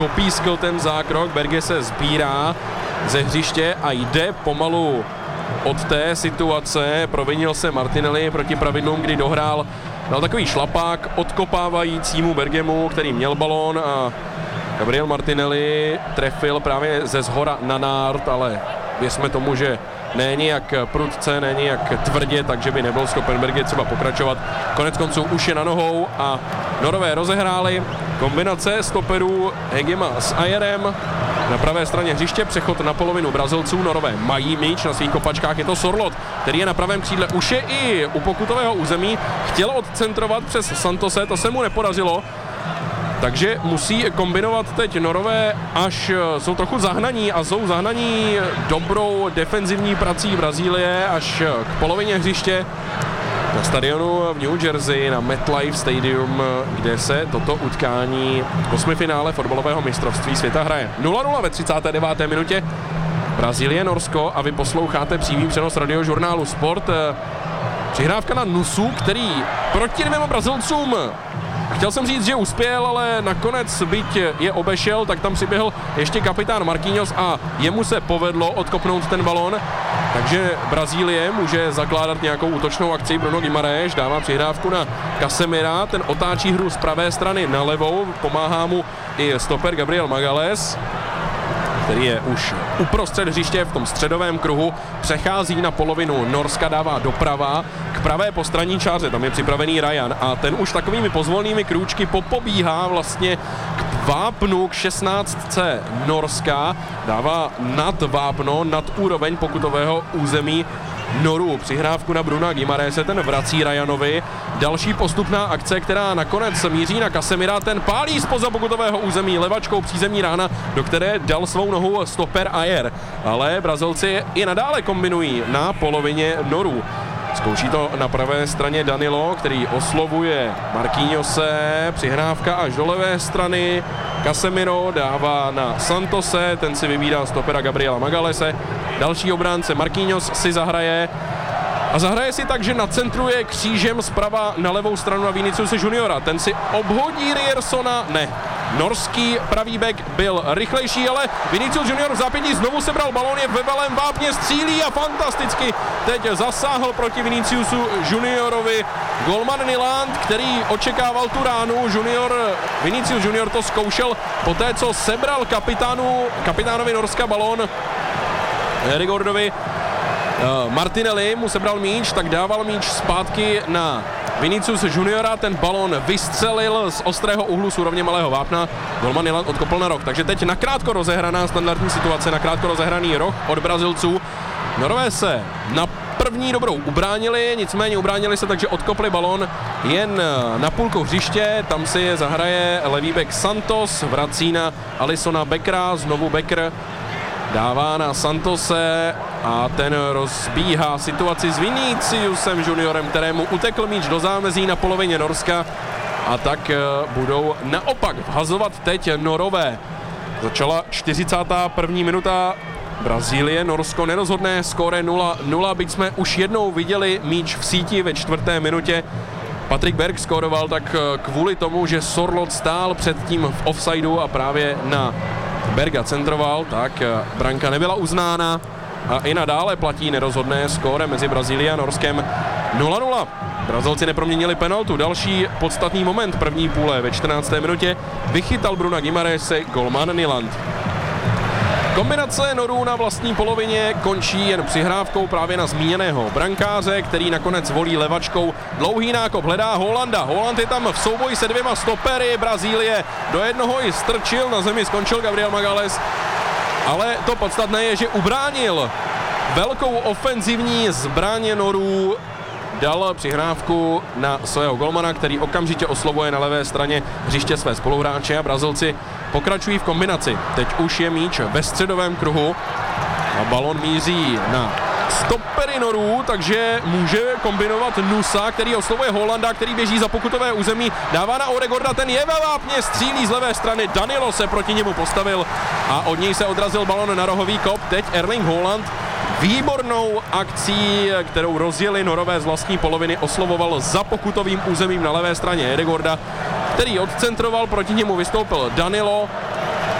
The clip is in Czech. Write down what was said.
Popískl ten zákrok, Berge se sbírá ze hřiště a jde pomalu od té situace. Provinil se Martinelli proti pravidlům, kdy dal takový šlapák odkopávajícímu Bergemu, který měl balón, a Gabriel Martinelli trefil právě ze zhora na nárt, ale věřme tomu, že ne nijak prudce, ne nijak tvrdě, takže by nebyl schopen Berge třeba pokračovat. Konec konců už je na nohou a Norové rozehráli. Kombinace stoperů Hegema s Ayerem na pravé straně hřiště, přechod na polovinu Brazilců. Norové mají míč na svých kopačkách, je to Sorloth, který je na pravém křídle, už je i u pokutového území, chtěl odcentrovat přes Santose, to se mu nepodařilo. Takže musí kombinovat teď Norové, až jsou trochu zahnaní, a jsou zahnaní dobrou defenzivní prací Brazílie až k polovině hřiště na stadionu v New Jersey, na MetLife Stadium, kde se toto utkání osmifinále fotbalového mistrovství světa hraje. 0-0 ve 39. minutě. Brazílie, Norsko, a vy posloucháte přímý přenos radiožurnálu Sport. Přihrávka na Nusu, který proti dvěma Brazilcům, chtěl jsem říct, že uspěl, ale nakonec, byť je obešel, tak tam přiběhl ještě kapitán Marquinhos a jemu se povedlo odkopnout ten balón. Takže Brazílie může zakládat nějakou útočnou akci. Bruno Guimarães dává přihrávku na Casemira, ten otáčí hru z pravé strany na levou, pomáhá mu i stoper Gabriel Magalhães, který je už uprostřed hřiště v tom středovém kruhu, přechází na polovinu Norska, dává doprava k pravé postranní čáře, tam je připravený Ryan a ten už takovými pozvolnými krůčky popobíhá vlastně k vápnu, k 16. Norska, dává nad vápno, nad úroveň pokutového území Norů. Přihrávku na Bruna Guimarãese, ten vrací Ryanovi. Další postupná akce, která nakonec míří na Casemira, ten pálí zpoza pokutového území levačkou přízemní rána, do které dal svou nohu stoper Ayer. Ale Brazilci i nadále kombinují na polovině Norů. Zkouší to na pravé straně Danilo, který oslovuje Marquinhose, přihrávka až do levé strany. Casemiro dává na Santose, ten si vybírá stopera Gabriela Magalhãese. Další obránce Marquinhos si zahraje. A zahraje si tak, že nacentruje křížem zprava na levou stranu na Viniciuse Juniora. Ten si obhodí Riersona, ne. Norský pravý bek byl rychlejší, ale Vinicius Junior v zápětí znovu sebral balón, je ve velém vápně, střílí a fantasticky teď zasáhl proti Viniciusu Juniorovi golman Nyland, který očekával tu ránu. Vinicius Junior to zkoušel poté, co sebral kapitánovi Norska balón Erigordovi. Martinelli mu sebral míč, tak dával míč zpátky na Vinicius Juniora, ten balón vystřelil z ostrého úhlu z úrovně malého vápna, golman Nyland odkopl na roh. Takže teď nakrátko rozehraná standardní situace, nakrátko rozehraný roh od Brazilců. Norové se na první dobrou ubránili, nicméně ubránili se, takže odkopli balón jen na půlku hřiště, tam si je zahraje levý bek Santos, vrací na Alissona Beckera, znovu Becker dává na Santose a ten rozbíhá situaci s Viniciusem Juniorem, kterému utekl míč do zámezí na polovině Norska, a tak budou naopak vhazovat teď Norové. Začala 41. minuta. Brazílie, Norsko nerozhodné, skóre 0-0, byť jsme už jednou viděli míč v síti ve 4. minutě. Patrik Berg skóroval tak kvůli tomu, že Sorloth stál předtím v offsideu a právě na Berga centroval, tak branka nebyla uznána a i nadále platí nerozhodné skóre mezi Brazílií a Norskem 0-0. Brazilci neproměnili penaltu. Další podstatný moment první půle ve 14. minutě vychytal Bruna Guimarãese golman Nyland. Kombinace Norů na vlastní polovině končí jen přihrávkou právě na zmíněného brankáře, který nakonec volí levačkou. Dlouhý nákop, hledá Holanda. Holand je tam v souboji se dvěma stopery Brazílie. Do jednoho i strčil, na zemi skončil Gabriel Magalhães. Ale to podstatné je, že ubránil velkou ofenzivní zbraň Norů. Dal přihrávku na svého golmana, který okamžitě oslovuje na levé straně hřiště své spoluhráče, a Brazilci pokračují v kombinaci. Teď už je míč ve středovém kruhu a balon míří na stopery Norů, takže může kombinovat Nusa, který oslovuje Holanda, který běží za pokutové území, dává na Odegaarda, ten je ve vápně, střílí z levé strany, Danilo se proti němu postavil a od něj se odrazil balon na rohový kop. Teď Erling Haaland výbornou akcí, kterou rozjeli Norové z vlastní poloviny, oslovoval za pokutovým územím na levé straně Odegaarda, který odcentroval, proti němu vystoupil Danilo